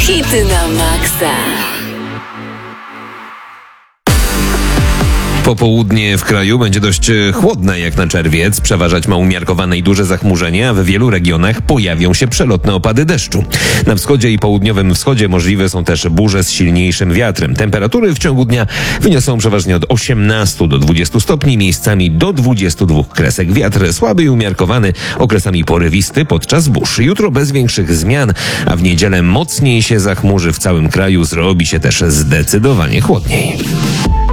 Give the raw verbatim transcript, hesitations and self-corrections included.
Hity na maksa. Popołudnie w kraju będzie dość chłodne jak na czerwiec. Przeważać ma umiarkowane i duże zachmurzenie, a w wielu regionach pojawią się przelotne opady deszczu. Na wschodzie i południowym wschodzie możliwe są też burze z silniejszym wiatrem. Temperatury w ciągu dnia wyniosą przeważnie od osiemnastu do dwudziestu stopni, miejscami do dwudziestu dwóch kresek. Wiatr słaby i umiarkowany, okresami porywisty podczas burz. Jutro bez większych zmian, a w niedzielę mocniej się zachmurzy w całym kraju. Zrobi się też zdecydowanie chłodniej.